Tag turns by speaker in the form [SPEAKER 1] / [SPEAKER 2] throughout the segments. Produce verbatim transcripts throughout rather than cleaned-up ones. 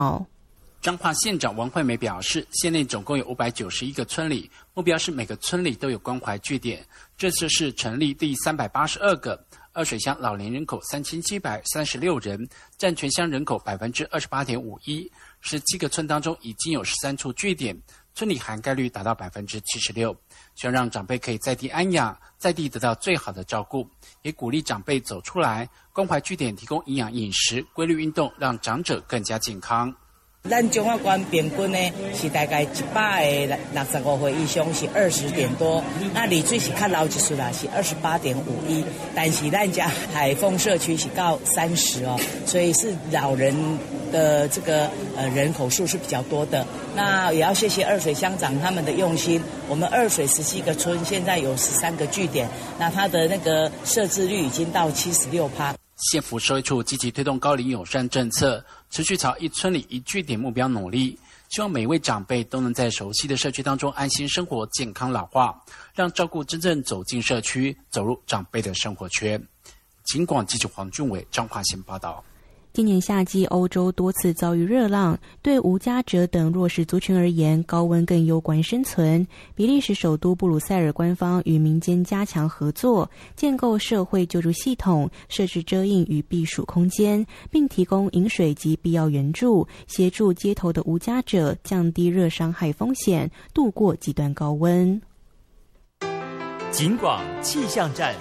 [SPEAKER 1] 哦。
[SPEAKER 2] 彰化县长王惠美表示，县内总共有五百九十一个村里，目标是每个村里都有关怀据点。这次是成立第三百八十二个。二水乡老年人口三千七百三十六人，占全乡人口 百分之二十八点五一。十七个村当中已经有十三处据点，村里涵盖率达到 百分之七十六。希望让长辈可以在地安养，在地得到最好的照顾，也鼓励长辈走出来，关怀据点提供营养饮食、规律运动，让长者更加健康。
[SPEAKER 3] 咱中华县平均呢是大概一百个六十五岁以上是二十点多，那丽水是较老一岁啦，是二十八点五一，但是咱家海丰社区是到三十哦，所以是老人的这个呃人口数是比较多的。那也要谢谢二水乡长他们的用心，我们二水十七个村现在有十三个据点，那它的那个设置率已经到七十六趴。
[SPEAKER 2] 县府社会处积极推动高龄友善政策，持续朝一村里一据点目标努力，希望每位长辈都能在熟悉的社区当中安心生活、健康老化，让照顾真正走进社区，走入长辈的生活圈。警广记者黄俊伟彰化县报道。
[SPEAKER 1] 今年夏季，欧洲多次遭遇热浪，对无家者等弱势族群而言，高温更攸关生存。比利时首都布鲁塞尔官方与民间加强合作，建构社会救助系统，设置遮荫与避暑空间，并提供饮水及必要援助，协助街头的无家者降低热伤害风险，度过极端高温。
[SPEAKER 4] 警广气象站。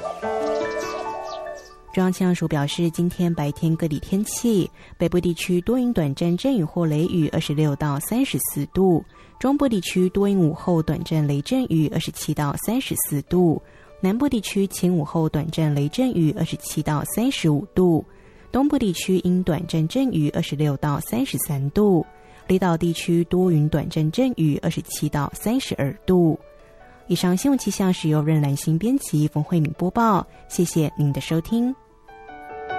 [SPEAKER 1] 中央气象署表示，今天白天各地天气，北部地区多云短暂阵雨或雷雨，二十六到三十四度；中部地区多云午后短暂雷阵雨，二十七到三十四度；南部地区晴午后短暂雷阵雨，二十七到三十五度；东部地区因短暂阵雨，二十六到三十三度；离岛地区多云短暂阵雨，二十七到三十二度。以上新闻气象是由任兰心编辑，冯慧敏播报，谢谢您的收听。